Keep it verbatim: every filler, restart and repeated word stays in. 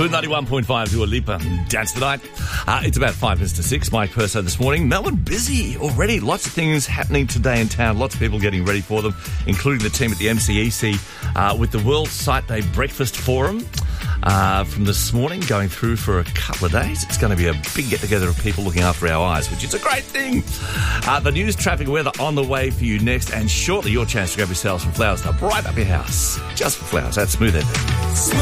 Smooth ninety-one point five, Dua Lipa, Dance the Night. Uh, it's about five minutes to six. Mike Perso this morning. Melbourne busy already. Lots of things happening today in town. Lots of people getting ready for them, including the team at the M C E C uh, with the World Site Day Breakfast Forum. Uh, from this morning, going through for a couple of days. It's going to be a big get-together of people looking after our eyes, which is a great thing. Uh, the news, traffic, weather on the way for you next, and shortly your chance to grab yourselves some flowers to brighten up your house. Just for flowers. That's Smooth F M.